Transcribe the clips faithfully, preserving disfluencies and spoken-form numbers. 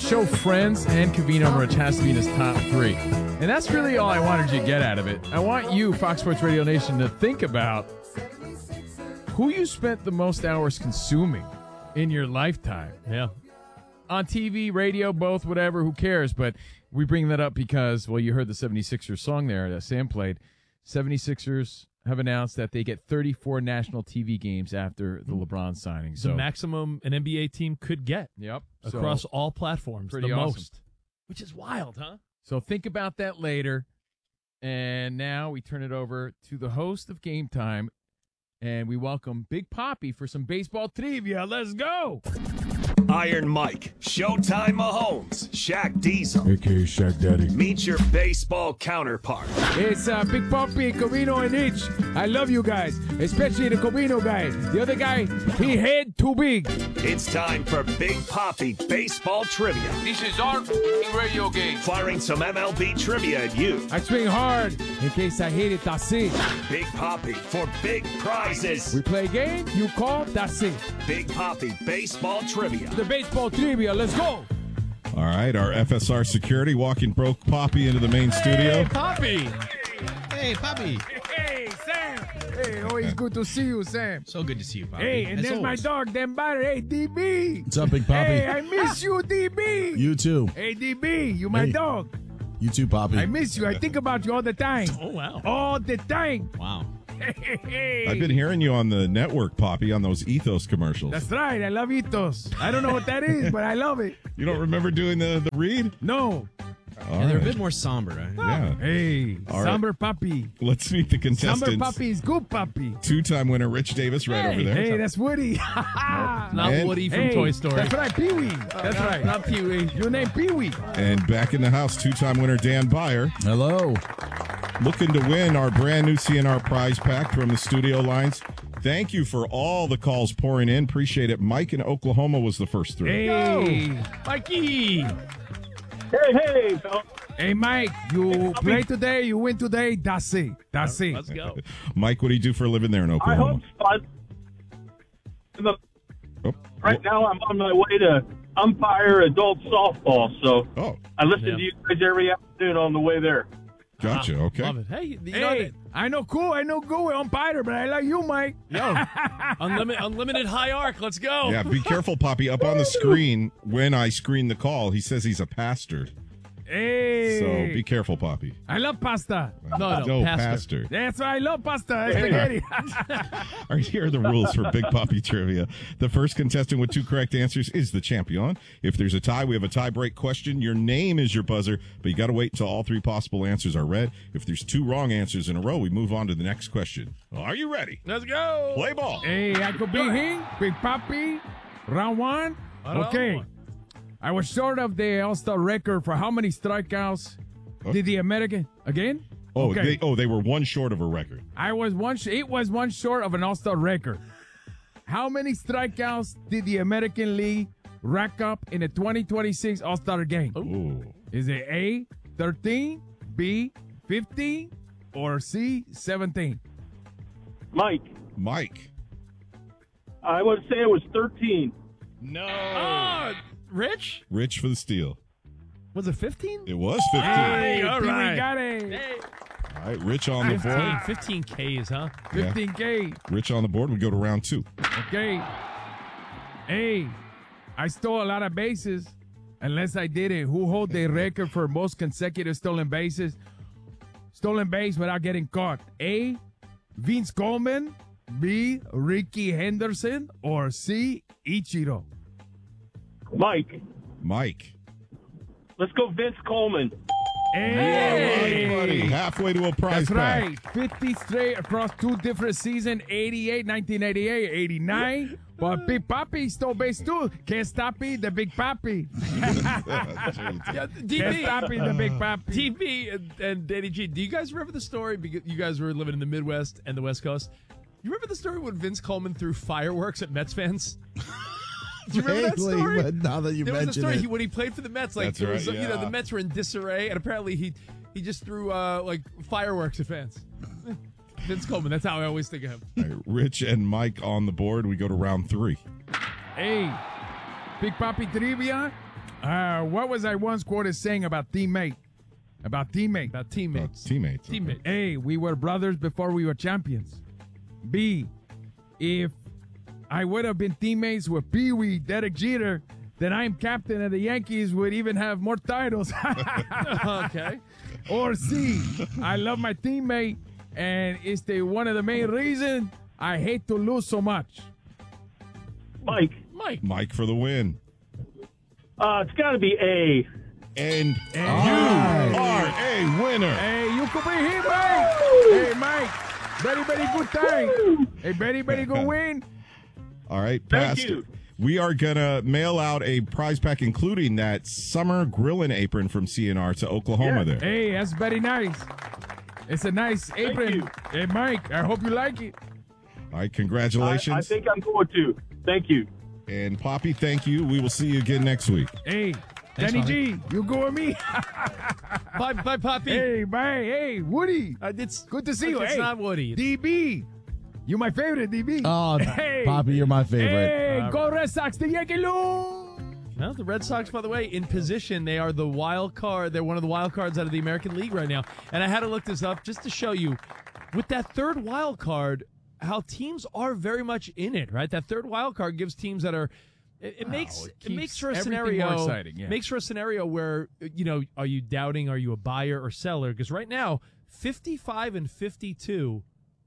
show Friends and Covino Rich has to be in his top three. And that's really all I wanted you to get out of it. I want you, Fox Sports Radio Nation, to think about who you spent the most hours consuming in your lifetime. Yeah. On T V, radio, both, whatever, who cares? But we bring that up because, well, you heard the seventy-sixers song there that Sam played. seventy-sixers have announced that they get thirty-four national T V games after the LeBron signing. So the maximum an N B A team could get. Yep. Across So, all platforms. pretty The awesome. most. Which is wild, huh? So think about that later. And now we turn it over to the host of Game Time, and we welcome Big Papi for some baseball trivia. Let's go. Iron Mike, Showtime Mahomes, Shaq Diesel. A K A Shaq Daddy. Meet your baseball counterpart. It's uh, Big Papi, Covino, and Itch. I love you guys, especially the Covino guy. The other guy, he head too big. It's time for Big Papi Baseball Trivia. This is our radio game. Firing some M L B trivia at you. I swing hard in case I hit it, that's it. Big Papi for big prizes. We play a game, you call, that's it. Big Papi Baseball Trivia. The baseball trivia, let's go. All right, our F S R security walking broke Papi into the main studio. Poppy. Hey, Poppy. Hey, Sam. Hey, always good to see you, Sam. So good to see you, Poppy. Hey, and As there's my always. dog, Dan Batter. Hey, D B. What's up, Big Poppy? Hey, I miss you, D B. You too. Hey, D B, you my Hey. dog. You too, Poppy. I miss you. I think about you all the time. Oh, wow. All the time. Wow. Hey. I've been hearing you on the network, Papi, on those Ethos commercials. That's right. I love Ethos. I don't know what that is, but I love it. You don't remember doing the, the read? No. All Yeah, they're a right. bit more somber. Right? Yeah. Hey, All right. Somber Puppy. Let's meet the Somber contestants. Puppy is good puppy. Two-time winner Rich Davis right over there. Hey, that's Woody. Not And- Woody from Hey, Toy Story. That's right, Pee-wee. That's right. Not Pee-wee. Your name Pee-wee. And back in the house, two-time winner Dan Byer. Hello. Looking to win our brand new C N R prize pack from the studio lines. Thank you for all the calls pouring in. Appreciate it. Mike in Oklahoma was the first through. Hey. Mikey. Hey, hey, fella. Hey, Mike, you play today, you win today, that's it. That's it. Let's go. Mike, what do you do for a living there in I Oklahoma? hope fun. The- Oh, Right now, I'm on my way to umpire adult softball, so oh, I listen Yeah. to you guys every afternoon on the way there. gotcha. Okay. Love it. Hey, you know Hey, I know cool, I know go umpire, but I like you, Mike. Yo, unlimited, unlimited high arc. Let's go. Yeah, be careful, Poppy. Up on the screen, when I screen the call, he says he's a pastor. Hey. So be careful, Poppy. I love pasta. No, no, pastor. pastor. That's why I love pasta. Spaghetti. All right, here are the rules for Big Poppy Trivia. The first contestant with two correct answers is the champion. If there's a tie, we have a tie break question. Your name is your buzzer, but you got to wait until all three possible answers are read. If there's two wrong answers in a row, we move on to the next question. Are you ready? Let's go. Play ball. Hey, I could be here. Big Papi. Round one. Round Okay. one. I was short of the All-Star record for how many strikeouts did the American again? Oh, Okay. they, oh, they were one short of a record. I was one. Sh- it was one short of an All-Star record. How many strikeouts did the American League rack up in the twenty twenty-six All-Star game? Ooh. Is it A, thirteen, B, fifteen, or C, seventeen? Mike, Mike. I would say it was thirteen. No. Ah, Rich? Rich for the steal. Was it fifteen? It was fifteen. Hey, all Pee-wee right. got it. All right, Rich on the board. fifteen, fifteen Ks, huh? fifteen K. Rich on the board. We go to round two. Okay. Hey, I stole a lot of bases. Unless I didn't. Who hold the record for most consecutive stolen bases? Stolen base without getting caught. A, Vince Coleman. B, Ricky Henderson. Or C, Ichiro. Mike, Mike. let's go Vince Coleman. Hey, All right, buddy. Halfway to a prize That's pack. right. fifty straight across two different seasons, eighty-eight, nineteen eighty-eight, eighty-nine. But Big Papi stole base too. Can't stop me, the Big Papi. Yeah, D Can't B. stop me, the Big Papi. T B and, and Danny G, do you guys remember the story? Because you guys were living in the Midwest and the West Coast. You remember the story when Vince Coleman threw fireworks at Mets fans? Do you remember that Vaguely, story? but now that you there was a mention story it. he, when he played for the Mets. Like That's there was, right, you know, yeah. the Mets were in disarray, and apparently he he just threw uh, like fireworks at fans. Vince Coleman. That's how I always think of him. All right, Rich and Mike on the board. We go to round three. Hey, Big Papi Trivia. Uh, what was I once quoted saying about teammate? About teammate. About teammates. Teammates. okay. Teammates. A, we were brothers before we were champions. B, if I would have been teammates with Pee Wee, Derek Jeter, then I'm captain and the Yankees would even have more titles. Okay. Or C, I love my teammate and it's the one of the main reasons I hate to lose so much. Mike, Mike. Mike for the win. uh, it's got to be A. And you are a winner. Hey, you could be here, Mike. Hey, Mike. Very, very good time. A very, very good win. All right, Thank Pastor. you. We are going to mail out a prize pack, including that summer grilling apron from C N R to Oklahoma Yeah. there. Hey, that's very nice. It's a nice apron. you. Hey, Mike, I hope you like it. All right, I, congratulations. I think I'm going to. Thank you. And Poppy, thank you. We will see you again next week. Hey, Thanks, Danny Molly. G, you go with me. Bye, bye, Poppy. Hey, bye. Hey, Woody. Uh, it's Good to see you. It's Hey, not Woody. D B. You my favorite, D B. Oh, hey. Poppy, you're my favorite. Hey, All go Red Sox, the Yankee Lou. Well, the Red Sox, by the way, in position, they are the wild card. They're one of the wild cards out of the American League right now. And I had to look this up just to show you, with that third wild card, how teams are very much in it, right? That third wild card gives teams that are. It, it Wow, makes it it, makes keeps for a everything scenario. more exciting, yeah. Makes for a scenario where you know, are you doubting? Are you a buyer or seller? Because right now, fifty-five and fifty-two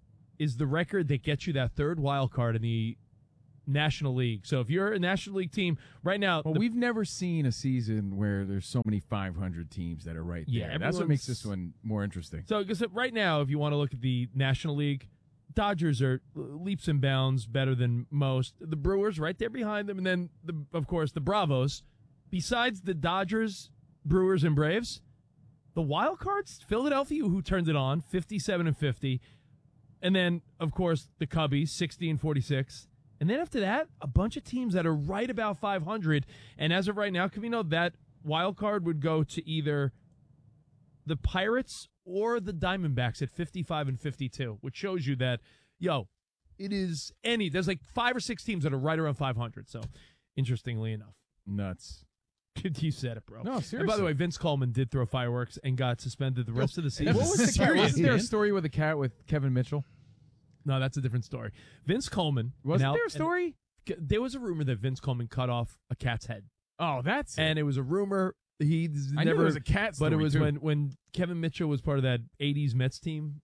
is the record that gets you that third wild card in the National League. So if you're a National League team right now, Well, the- we've never seen a season where there's so many five hundred teams that are right there. Yeah, That's what makes everyone's- this one more interesting. So, because right now, if you want to look at the National League, Dodgers are leaps and bounds better than most. The Brewers right there behind them, and then, the, of course, the Bravos. Besides the Dodgers, Brewers, and Braves, the wild cards, Philadelphia, who turned it on, fifty-seven and fifty, and then, of course, the Cubbies, sixty and forty-six. And then after that, a bunch of teams that are right about five hundred. And as of right now, Covino, that wild card would go to either the Pirates or the Diamondbacks at fifty-five and fifty-two, which shows you that, yo, it is any. There's like five or six teams that are right around five hundred. So, interestingly enough, Nuts. you said it, bro. No, And by the seriously. way, Vince Coleman did throw fireworks and got suspended the rest of the season. What was the cat? Serious, Wasn't there a man. story with a cat with Kevin Mitchell? No, that's a different story. Vince Coleman. Wasn't now- there a story? and there was a rumor that Vince Coleman cut off a cat's head. Oh, that's it. And it was a rumor. He I never knew it was a cat story, but it was too. when when Kevin Mitchell was part of that eighties Mets team,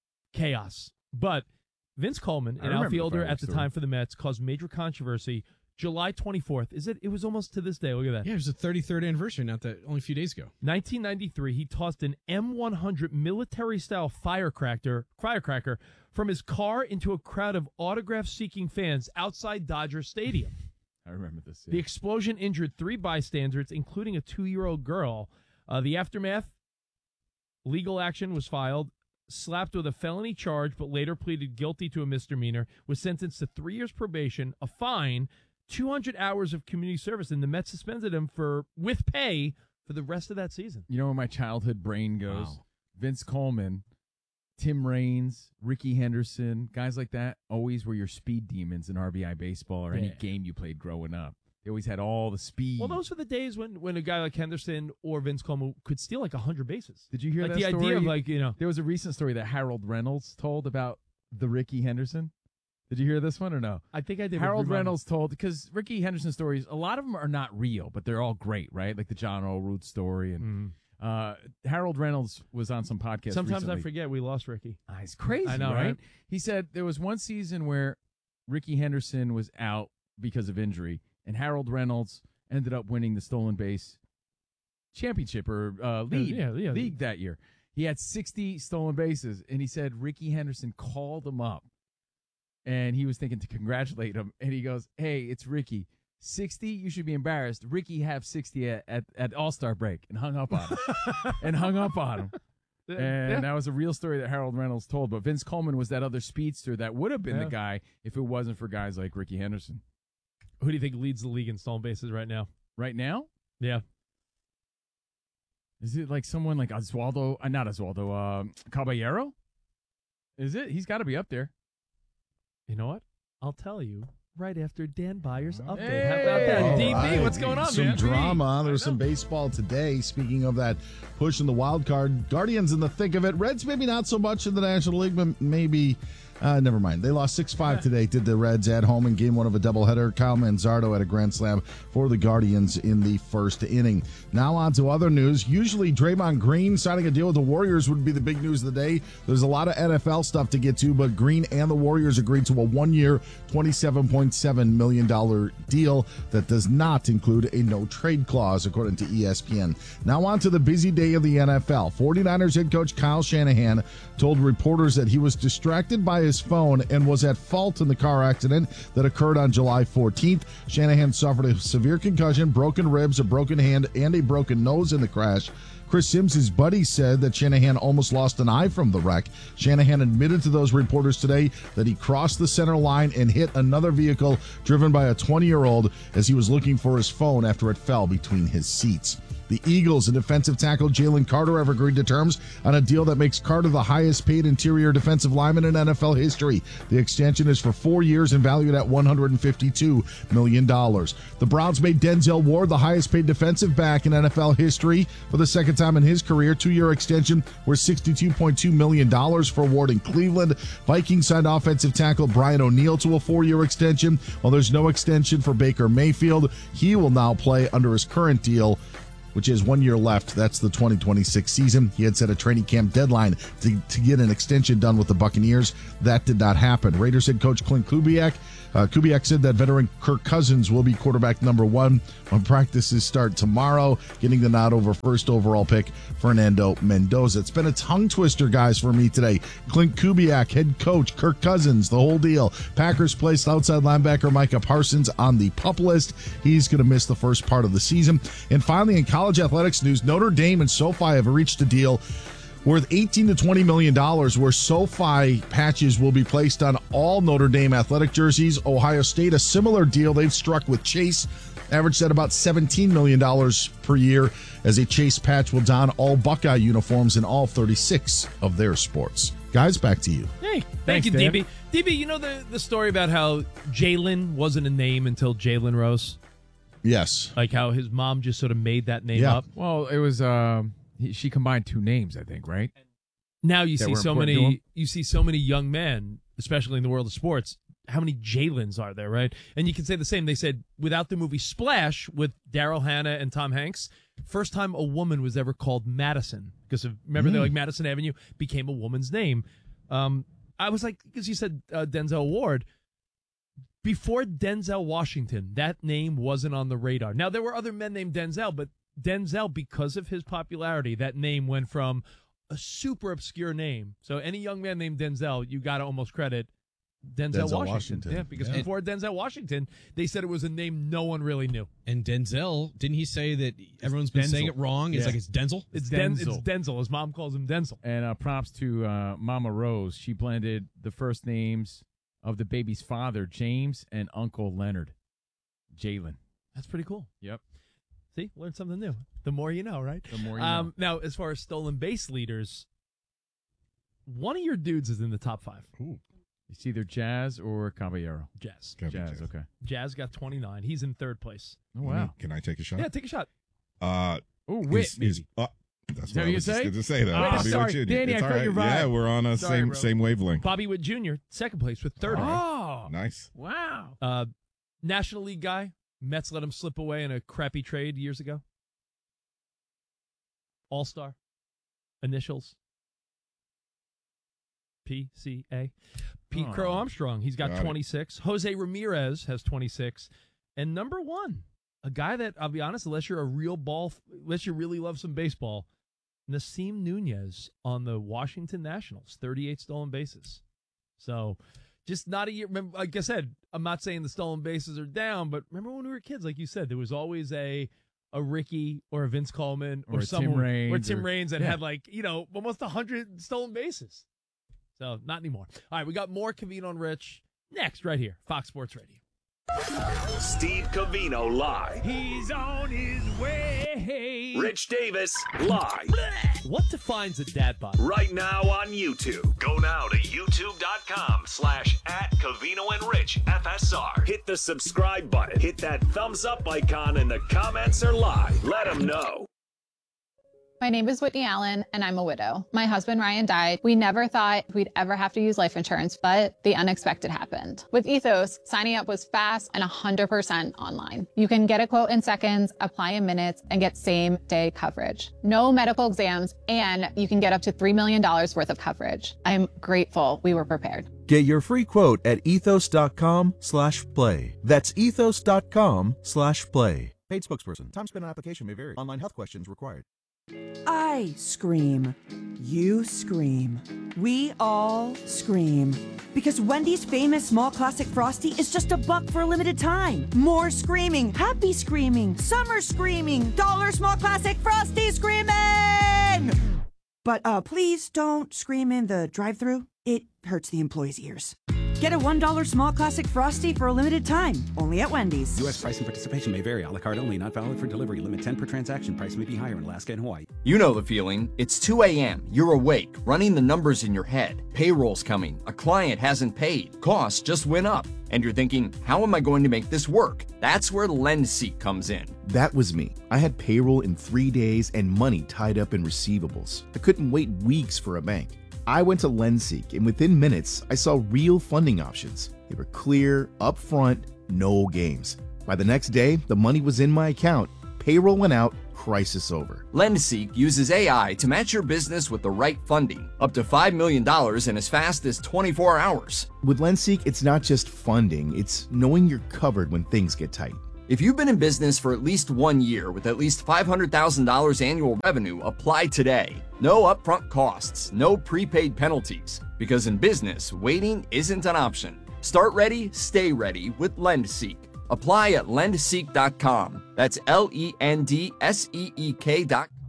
chaos. But Vince Coleman, I an remember the outfielder at fireworks the story. time for the Mets, caused major controversy. July twenty-fourth. Is it? It was almost to this day. Look at that. Yeah, it was the thirty-third anniversary, not that only a few days ago. nineteen ninety-three, he tossed an M one hundred military-style firecracker, firecracker from his car into a crowd of autograph-seeking fans outside Dodger Stadium. I remember this. The explosion injured three bystanders, including a two-year-old girl. Uh, the aftermath, legal action was filed, slapped with a felony charge, but later pleaded guilty to a misdemeanor, was sentenced to three years probation, a fine, two hundred hours of community service, and the Mets suspended him for with pay for the rest of that season. You know where my childhood brain goes? Wow. Vince Coleman, Tim Raines, Ricky Henderson, guys like that always were your speed demons in R B I baseball or any Yeah. game you played growing up. They always had all the speed. Well, those were the days when, when a guy like Henderson or Vince Coleman could steal like one hundred bases. Did you hear like that the story? idea of like, you know, There was a recent story that Harold Reynolds told about the Ricky Henderson. Did you hear this one or no? I think I did. Harold Remind me. Reynolds told, because Ricky Henderson stories, a lot of them are not real, but they're all great, right? Like the John O'Rourke story. And uh, Harold Reynolds was on some podcast Mm-hmm. Sometimes recently. I forget we lost Ricky. Ah, it's crazy, I know, right? right? He said there was one season where Ricky Henderson was out because of injury, and Harold Reynolds ended up winning the stolen base championship or uh, lead, yeah, yeah. league that year. He had sixty stolen bases, and he said Ricky Henderson called him up, and he was thinking to congratulate him, and he goes, "Hey, it's Ricky. sixty, you should be embarrassed. Ricky have sixty at, at, at All-Star break," and hung up on him. and hung up on him. And Yeah. that was a real story that Harold Reynolds told. But Vince Coleman was that other speedster that would have been Yeah. the guy if it wasn't for guys like Ricky Henderson. Who do you think leads the league in stolen bases right now? Right now, Yeah. is it like someone like Oswaldo? Uh, not Oswaldo. Um, Caballero? Is it? He's got to be up there. You know what? I'll tell you right after Dan Byers' update. How about that? All D B, right. what's going on, some man? drama. There's some baseball today. Speaking of that push in the wild card, Guardians in the thick of it. Reds maybe not so much in the National League, but maybe. Uh, never mind. They lost six five today, did the Reds at home in game one of a doubleheader. Kyle Manzardo had a grand slam for the Guardians in the first inning. Now on to other news. Usually Draymond Green signing a deal with the Warriors would be the big news of the day. There's a lot of N F L stuff to get to, but Green and the Warriors agreed to a one-year, twenty-seven point seven million dollars deal that does not include a no-trade clause, according to E S P N. Now on to the busy day of the N F L. 49ers head coach Kyle Shanahan told reporters that he was distracted by his phone and was at fault in the car accident that occurred on July fourteenth. Shanahan suffered a severe concussion, broken ribs, a broken hand, and a broken nose in the crash. Chris Sims' buddy said that Shanahan almost lost an eye from the wreck. Shanahan admitted to those reporters today that he crossed the center line and hit another vehicle driven by a twenty-year-old as he was looking for his phone after it fell between his seats. The Eagles and defensive tackle Jalen Carter have agreed to terms on a deal that makes Carter the highest paid interior defensive lineman in N F L history. The extension is for four years and valued at one hundred fifty-two million dollars. The Browns made Denzel Ward the highest paid defensive back in N F L history for the second time in his career. Two-year extension worth sixty-two point two million dollars for Ward in Cleveland. Vikings signed offensive tackle Brian O'Neill to a four-year extension. While there's no extension for Baker Mayfield, he will now play under his current deal, which is one year left. That's the twenty twenty-six season. He had set a training camp deadline to, to get an extension done with the Buccaneers. That did not happen. Raiders head coach Clint Kubiak. Uh, Kubiak said that veteran Kirk Cousins will be quarterback number one when practices start tomorrow, getting the nod over first overall pick Fernando Mendoza. It's been a tongue twister, guys, for me today. Clint Kubiak, head coach, Kirk Cousins, the whole deal. Packers placed outside linebacker Micah Parsons on the PUP list. He's going to miss the first part of the season. And finally, in college athletics news, Notre Dame and SoFi have reached a deal worth eighteen to twenty million dollars, where SoFi patches will be placed on all Notre Dame athletic jerseys. Ohio State, a similar deal they've struck with Chase, averaged at about seventeen million dollars per year, as a Chase patch will don all Buckeye uniforms in all thirty-six of their sports. Guys, back to you. Hey, thank Thanks, you, Dan. D B. D B, you know the, the story about how Jalen wasn't a name until Jalen Rose? Yes. Like how his mom just sort of made that name Yeah. up? Well, it was um, he, she combined two names, I think, right? Now you That see were so important to him? many you see so many young men, especially in the world of sports. How many Jalens are there, right? And you can say the same. They said without the movie Splash with Daryl Hannah and Tom Hanks, first time a woman was ever called Madison, because of, remember they're like Madison Avenue became a woman's name. Um, I was like, because you said uh, Denzel Ward. Before Denzel Washington, that name wasn't on the radar. Now, there were other men named Denzel, but Denzel, because of his popularity, that name went from a super obscure name. So any young man named Denzel, you got to almost credit Denzel, Denzel Washington. Washington. Yeah, because Yeah. before Denzel Washington, they said it was a name no one really knew. And Denzel, didn't he say that everyone's been Denzel. saying it wrong? It's Yeah. like it's Denzel. It's It's Den- Denzel. It's Denzel. His mom calls him Denzel. And uh, props to uh, Mama Rose. She blended the first names of the baby's father, James, and Uncle Leonard, Jalen. That's pretty cool. Yep. See, learn something new. The more you know, right? The more you um, Now, as far as stolen base leaders, one of your dudes is in the top five. It's either Jazz or Caballero. Jazz. Gotta be Jazz, Jazz. okay. Jazz got twenty-nine. He's in third place. Oh, wow. Can I take a shot? Yeah, take a shot. Uh, Oh, Whit, is, maybe. is, uh, that's that what what I you was just say? going to say, though. Ah, Bobby sorry. Witt Junior Danny, It's I all cut right. your vibe. Yeah, we're on a Sorry, same bro. same wavelength. Bobby Witt Junior, second place with thirty. Oh, Nice. wow. Uh, National League guy. Mets let him slip away in a crappy trade years ago. All-Star. Initials. P C A. Pete Oh. Crow Armstrong. He's got, Got it. twenty-six. Jose Ramirez has twenty-six. And number one, a guy that, I'll be honest, unless you're a real ball, unless you really love some baseball, Nasim Nunez on the Washington Nationals, thirty-eight stolen bases. So just not a year. Remember, like I said, I'm not saying the stolen bases are down, but remember when we were kids, like you said, there was always a a Ricky or a Vince Coleman or, Or a Tim someone Raines or Tim or- Raines that yeah. had like, you know, almost one hundred stolen bases. So not anymore. All right, we got more Covino and Rich next right here, Fox Sports Radio. Steve Covino live. He's on his way. Rich Davis live. What defines a dad bod? Right now on YouTube. Go now to youtube.com slash at Covino and Rich F S R. Hit the subscribe button. Hit that thumbs up icon and the comments are live. Let them know. My name is Whitney Allen, and I'm a widow. My husband, Ryan, died. We never thought we'd ever have to use life insurance, but the unexpected happened. With Ethos, signing up was fast and one hundred percent online. You can get a quote in seconds, apply in minutes, and get same-day coverage. No medical exams, and you can get up to three million dollars worth of coverage. I'm grateful we were prepared. Get your free quote at ethos.com slash play. That's ethos.com slash play. Paid spokesperson. Time spent on application may vary. Online health questions required. I scream. You scream. We all scream. Because Wendy's famous small classic Frosty is just a buck for a limited time. More screaming. Happy screaming. Summer screaming. Dollar small classic Frosty screaming! But uh, please don't scream in the drive-thru. It hurts the employees' ears. Get a one dollar small classic Frosty for a limited time, only at Wendy's. U S price and participation may vary. A la carte only, not valid for delivery. Limit ten per transaction. Price may be higher in Alaska and Hawaii. You know the feeling. It's two a.m. You're awake, running the numbers in your head. Payroll's coming. A client hasn't paid. Costs just went up. And you're thinking, how am I going to make this work? That's where LendSeek comes in. That was me. I had payroll in three days and money tied up in receivables. I couldn't wait weeks for a bank. I went to LendSeek, and within minutes, I saw real funding options. They were clear, upfront, no games. By the next day, the money was in my account. Payroll went out, crisis over. LendSeek uses A I to match your business with the right funding, up to five million dollars in as fast as twenty-four hours. With LendSeek, it's not just funding, it's knowing you're covered when things get tight. If you've been in business for at least one year with at least five hundred thousand dollars annual revenue, apply today. No upfront costs, no prepaid penalties, because in business, waiting isn't an option. Start ready, stay ready with LendSeek. Apply at lendseek dot com. That's L E N D S E E K dot com.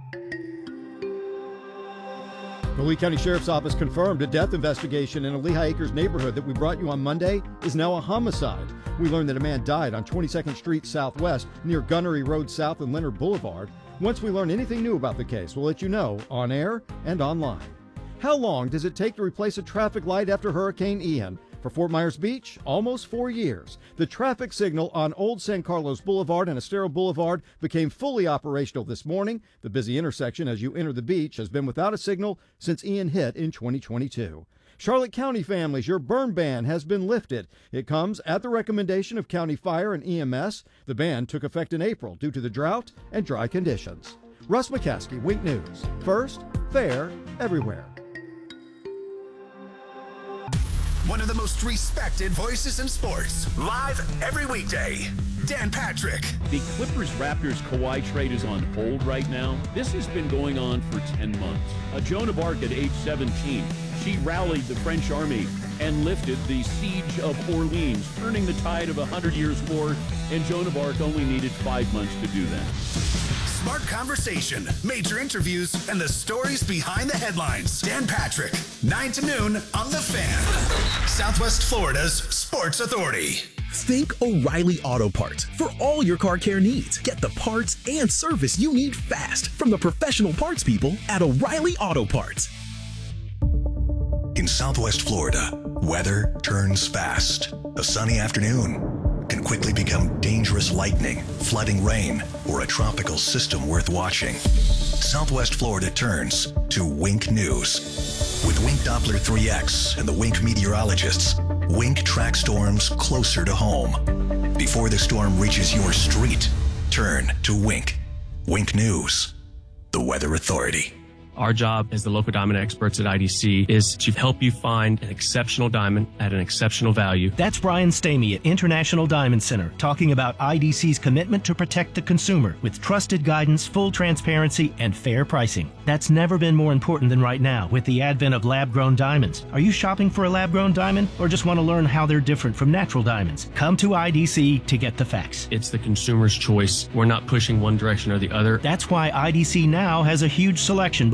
The Lee County Sheriff's Office confirmed a death investigation in a Lehigh Acres neighborhood that we brought you on Monday is now a homicide. We learned that a man died on twenty-second Street Southwest near Gunnery Road South and Leonard Boulevard. Once we learn anything new about the case, we'll let you know on air and online. How long does it take to replace a traffic light after Hurricane Ian? For Fort Myers Beach, almost four years. The traffic signal on Old San Carlos Boulevard and Estero Boulevard became fully operational this morning. The busy intersection as you enter the beach has been without a signal since Ian hit in twenty twenty-two. Charlotte County families, your burn ban has been lifted. It comes at the recommendation of County Fire and E M S. The ban took effect in April due to the drought and dry conditions. Russ McCaskey, Wink News. First, fair, everywhere. One of the most respected voices in sports. Live every weekday. Dan Patrick. The Clippers-Raptors Kawhi trade is on hold right now. This has been going on for ten months. Uh, Joan of Arc at age seventeen. She rallied the French army and lifted the siege of Orleans, turning the tide of a hundred years war, and Joan of Arc only needed five months to do that. Smart conversation, major interviews, and the stories behind the headlines. Dan Patrick, nine to noon on The Fan. Southwest Florida's Sports Authority. Think O'Reilly Auto Parts for all your car care needs. Get the parts and service you need fast from the professional parts people at O'Reilly Auto Parts. In Southwest Florida, weather turns fast. A sunny afternoon can quickly become dangerous lightning, flooding rain, or a tropical system worth watching. Southwest Florida turns to Wink News. With Wink Doppler three X and the Wink meteorologists, Wink tracks storms closer to home. Before the storm reaches your street, turn to Wink. Wink News, the Weather Authority. Our job as the local diamond experts at I D C is to help you find an exceptional diamond at an exceptional value. That's Brian Stamey at International Diamond Center talking about I D C's commitment to protect the consumer with trusted guidance, full transparency, and fair pricing. That's never been more important than right now with the advent of lab-grown diamonds. Are you shopping for a lab-grown diamond or just want to learn how they're different from natural diamonds? Come to I D C to get the facts. It's the consumer's choice. We're not pushing one direction or the other. That's why I D C now has a huge selection both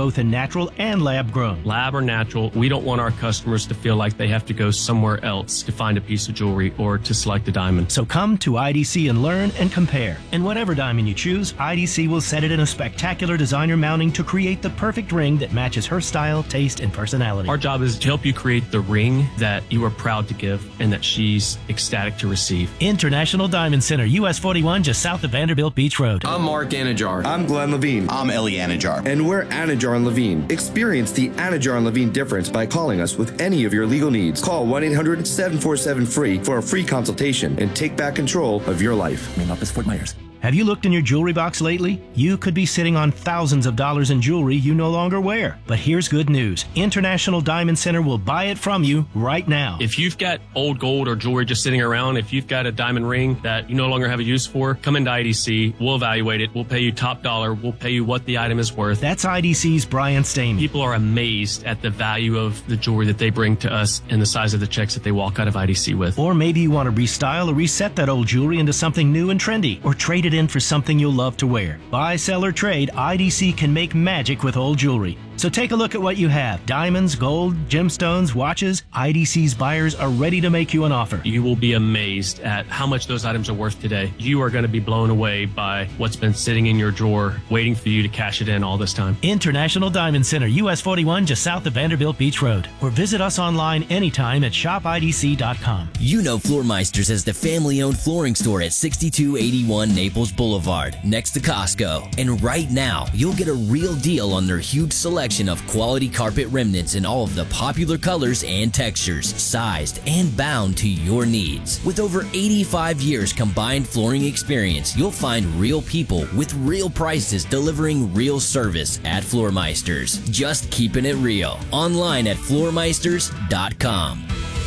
both in natural and lab grown. Lab or natural, we don't want our customers to feel like they have to go somewhere else to find a piece of jewelry or to select a diamond. So come to I D C and learn and compare. And whatever diamond you choose, I D C will set it in a spectacular designer mounting to create the perfect ring that matches her style, taste, and personality. Our job is to help you create the ring that you are proud to give and that she's ecstatic to receive. International Diamond Center, U S forty-one, just south of Vanderbilt Beach Road. I'm Mark Anajar. I'm Glenn Levine. I'm Ellie Anajar. And we're Anajar and Levine. Experience the Anajar and Levine difference by calling us with any of your legal needs. Call one eight hundred seven four seven free for a free consultation and take back control of your life. Main office, Fort Myers. Have you looked in your jewelry box lately? You could be sitting on thousands of dollars in jewelry you no longer wear. But here's good news. International Diamond Center will buy it from you right now. If you've got old gold or jewelry just sitting around, if you've got a diamond ring that you no longer have a use for, come into I D C. We'll evaluate it. We'll pay you top dollar. We'll pay you what the item is worth. That's I D C's Brian Stamey. People are amazed at the value of the jewelry that they bring to us and the size of the checks that they walk out of I D C with. Or maybe you want to restyle or reset that old jewelry into something new and trendy, or trade it in for something you'll love to wear. Buy, sell, or trade, I D C can make magic with old jewelry. So take a look at what you have. Diamonds, gold, gemstones, watches. I D C's buyers are ready to make you an offer. You will be amazed at how much those items are worth today. You are going to be blown away by what's been sitting in your drawer, waiting for you to cash it in all this time. International Diamond Center, U S forty-one, just south of Vanderbilt Beach Road. Or visit us online anytime at shop I D C dot com. You know Floormeisters as the family-owned flooring store at sixty-two eighty-one Naples Boulevard, next to Costco. And right now, you'll get a real deal on their huge selection of quality carpet remnants in all of the popular colors and textures, sized and bound to your needs. With over eighty-five years combined flooring experience, you'll find real people with real prices delivering real service at Floormeisters. Just keeping it real. Online at floormeisters dot com.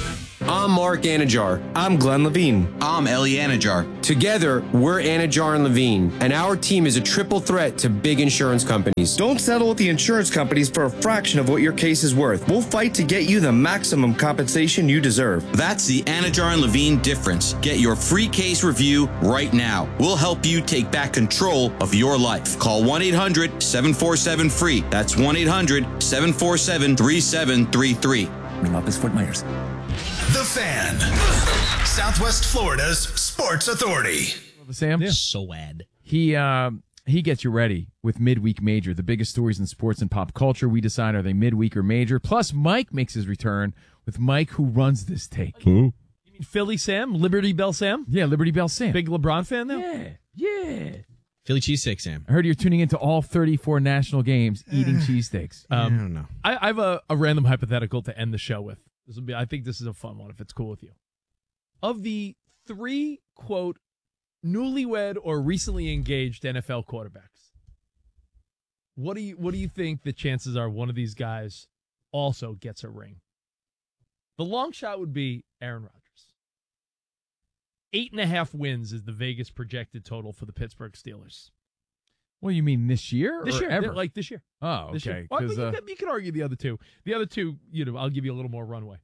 I'm Mark Anajar. I'm Glenn Levine. I'm Ellie Anajar. Together, we're Anajar and Levine, and our team is a triple threat to big insurance companies. Don't settle with the insurance companies for a fraction of what your case is worth. We'll fight to get you the maximum compensation you deserve. That's the Anajar and Levine difference. Get your free case review right now. We'll help you take back control of your life. Call one eight hundred seven four seven free. That's one eight hundred seven four seven three seven three three. Main office, Fort Myers. The Fan, Southwest Florida's sports authority. Sam? So ad. He, uh, he gets you ready with Midweek Major, the biggest stories in sports and pop culture. We decide, are they midweek or major? Plus, Mike makes his return with Mike, who runs this take. You mean Philly Sam? Liberty Bell Sam? Yeah, Liberty Bell Sam. Big LeBron fan, though? Yeah, yeah. Philly cheesesteak, Sam. I heard you're tuning into all thirty-four national games eating cheesesteaks. Um, I don't know. I, I have a, a random hypothetical to end the show with. This will be. I think this is a fun one if it's cool with you. Of the three, quote, newlywed or recently engaged N F L quarterbacks, what do you what do you think the chances are one of these guys also gets a ring? The long shot would be Aaron Rodgers. Eight and a half wins is the Vegas projected total for the Pittsburgh Steelers. Well, you mean this year? This or year, ever? like this year. Oh, This okay. year. Well, 'cause, you, uh, can, you can argue the other two. The other two, you know, I'll give you a little more runway.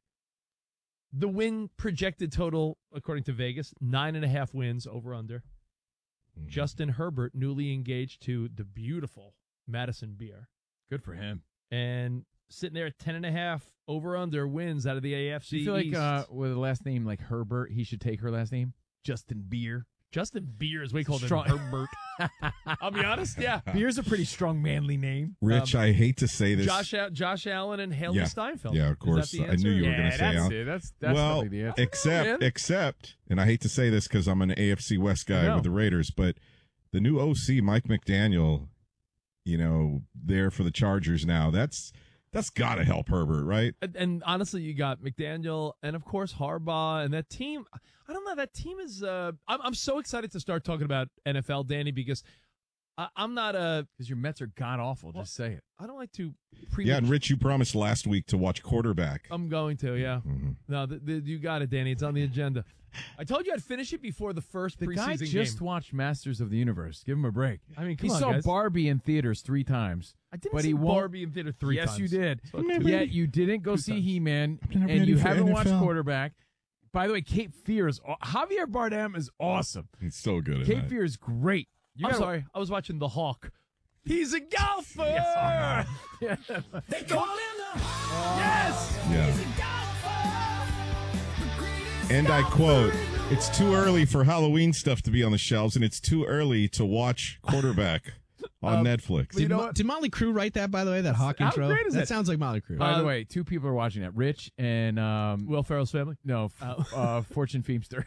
The win projected total, according to Vegas, nine and a half wins over under. Mm-hmm. Justin Herbert, newly engaged to the beautiful Madison Beer. Good for him. And sitting there at ten and a half over under wins out of the A F C Do you feel East. like uh, with a last name like Herbert, he should take her last name? Justin Beer. Justin Beer is we call him Strong- Herbert. I'll be honest, yeah. Beer's a pretty strong, manly name. Rich, Um, I hate to say this. Josh Al- Josh Allen and Haley yeah. Steinfeld. Yeah, of Is that course. the I knew you were answer? going to say that's Al. it. That's- that's well, probably the answer. except, man. except, and I hate to say this because I'm an A F C West guy No. with the Raiders, but the new O C, Mike McDaniel, you know, there for the Chargers now, that's that's got to help Herbert, right? And, and honestly, you got McDaniel and, of course, Harbaugh and that team. I don't know. That team is uh, – I'm, I'm so excited to start talking about N F L, Danny, because I, I'm not a – Because your Mets are god-awful. Just say it. I don't like to – Yeah, and Rich, you promised last week to watch quarterback. I'm going to, yeah. Mm-hmm. No, the, the, you got it, Danny. It's on the agenda. I told you I'd finish it before the first The preseason guy just game. watched Masters of the Universe. Give him a break. I mean, come he on, saw guys. Barbie in theaters three times. I didn't but see he won't- Barbie in theater three yes, times. you did. Saw it two. Yet you didn't go Two see times. He-Man, not and ready you for haven't N F L. watched quarterback. By the way, Cape Fear is aw- Javier Bardem is awesome. He's so good at Cape that. Fear is great. You I'm gotta- sorry. I was watching The Hawk He's a golfer. Yes. They call him the Yes. Yeah. And I quote, it's too early for Halloween stuff to be on the shelves, and it's too early to watch Quarterback on Um, Netflix. Did, Mo- did Motley Crue write that, by the way, that Hawk How intro? great is that it? sounds like Motley Crue. By the way, two people are watching that. Rich and um, Will Ferrell's family? No, f- Oh. uh, Fortune Feimster.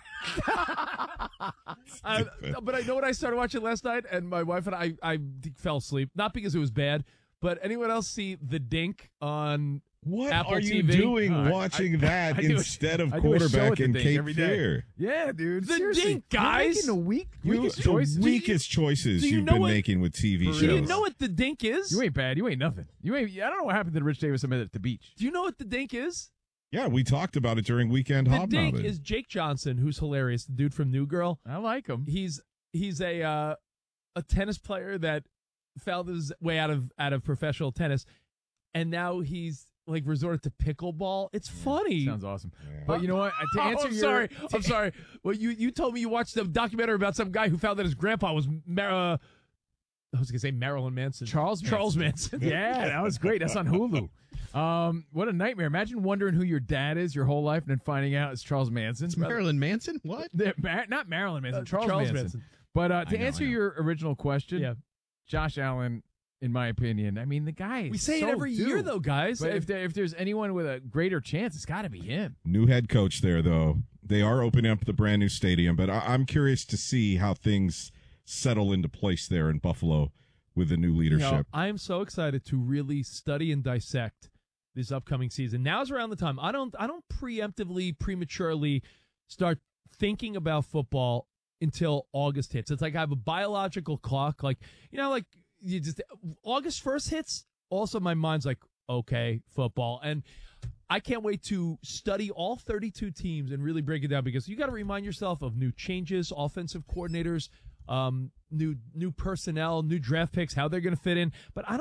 I, but I know what I started watching last night, and my wife and I, I fell asleep. Not because it was bad, but anyone else see The Dink on What Apple are you T V? doing Uh, I- watching I- that I do a- instead of I do a show Quarterback at the and Dink Cape every day. Fear? Yeah, dude. The Seriously. Dink, guys. You're making the weak, You, weakest the choices. weakest choices do you you've know been what- making with T V For shows. Do real. you know what The Dink is? You ain't bad. You ain't nothing. You ain't. I don't know what happened to Rich Davis Smith at the beach. Do you know what The Dink is? Yeah, we talked about it during Weekend The Hobnobbing. Dink is Jake Johnson, who's hilarious, the dude from New Girl. I like him. He's he's a uh, a tennis player that found his way out of out of professional tennis, and now he's like resorted to pickleball. It's funny. Sounds awesome. But you know what? To Oh, answer I'm your, sorry. to- I'm sorry. Well, you you told me you watched a documentary about some guy who found that his grandpa was Mar- uh, I was gonna say Marilyn Manson. Charles Charles Manson. Yeah, that was great. That's on Hulu. Um, what a nightmare! Imagine wondering who your dad is your whole life and then finding out it's Charles Manson. It's Marilyn Manson? What? The- Mar- not Marilyn Manson. Uh, Charles, Charles Manson. Manson. But uh, to I know, answer I know. your original question, Yeah. Josh Allen, in my opinion, I mean the guy. Is We say so it every due. year, though, guys. But if there, if there's anyone with a greater chance, it's got to be him. New head coach there, though. They are opening up the brand new stadium, but I- I'm curious to see how things settle into place there in Buffalo with the new You know, leadership. I am so excited to really study and dissect this upcoming season. Now's around the time. I don't I don't preemptively, prematurely start thinking about football until August hits. It's like I have a biological clock. Like, you know, like you just August first hits, also my mind's like, okay, football. And I can't wait to study all thirty-two teams and really break it down, because you got to remind yourself of new changes, offensive coordinators, um, new new personnel, new draft picks, how they're going to fit in. But I don't